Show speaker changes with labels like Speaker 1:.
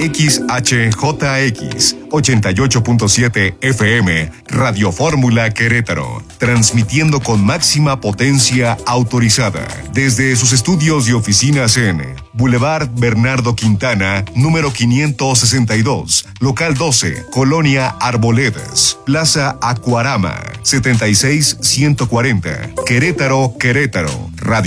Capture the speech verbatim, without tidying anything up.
Speaker 1: X H J X ochenta y ocho punto siete F M, Radio Fórmula Querétaro, transmitiendo con máxima potencia autorizada desde sus estudios y oficinas en Boulevard Bernardo Quintana, número quinientos sesenta y dos, local doce, Colonia Arboledas, Plaza Acuarama, setenta y seis ciento cuarenta, Querétaro, Querétaro.